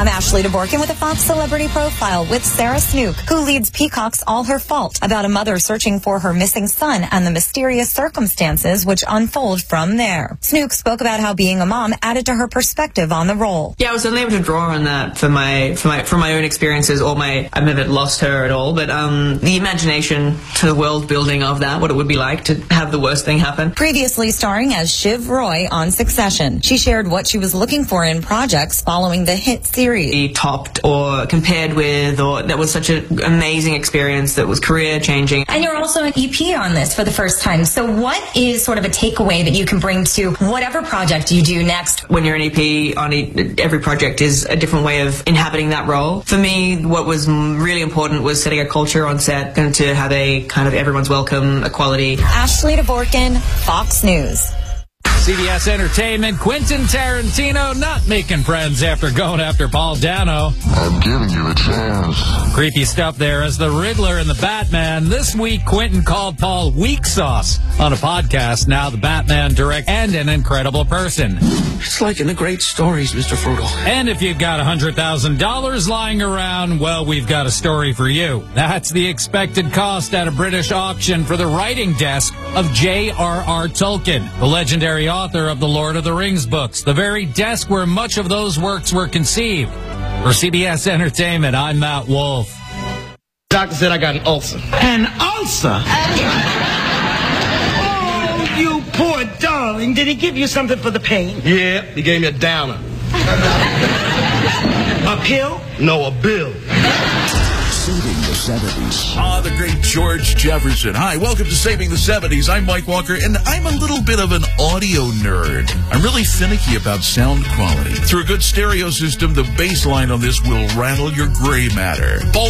I'm Ashley DeVorkin with a Fox Celebrity Profile with Sarah Snook, who leads Peacock's All Her Fault, about a mother searching for her missing son and the mysterious circumstances which unfold from there. Snook spoke about how being a mom added to her perspective on the role. Yeah, I was only able to draw on that from my own experiences. I've never lost her at all, but the imagination to the world building of that, what it would be like to have the worst thing happen. Previously starring as Shiv Roy on Succession, she shared what she was looking for in projects following the hit series. Topped or compared with, or that was such an amazing experience that was career changing. And you're also an EP on this for the first time. So what is sort of a takeaway that you can bring to whatever project you do next? When you're an EP, every project is a different way of inhabiting that role. For me, what was really important was setting a culture on set and to have a kind of everyone's welcome equality. Ashley DeVorkin, Fox News. CBS Entertainment, Quentin Tarantino not making friends after going after Paul Dano. I'm giving you a chance. Creepy stuff there as the Riddler and the Batman. This week, Quentin called Paul weak sauce on a podcast. Now the Batman direct and an incredible person. It's like in the great stories, Mr. Frugal. And if you've got $100,000 lying around, well, we've got a story for you. That's the expected cost at a British auction for the writing desk of J.R.R. Tolkien, the legendary author of the Lord of the Rings books, the very desk where much of those works were conceived. For CBS Entertainment, I'm Matt Wolf. Doctor said I got an ulcer. An ulcer? Oh, you poor darling. Did he give you something for the pain? Yeah, he gave me a downer. A pill? No, a bill. Saving the 70s. The great George Jefferson. Hi, welcome to Saving the 70s. I'm Mike Walker, and I'm a little bit of an audio nerd. I'm really finicky about sound quality. Through a good stereo system, the bass line on this will rattle your gray matter.